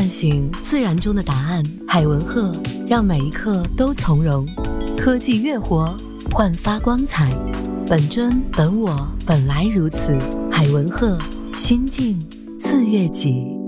唤醒自然中的答案。海文赫让每一刻都从容。科技乐活，焕发光彩。本真本我，本来如此。海文赫，心静自悦己。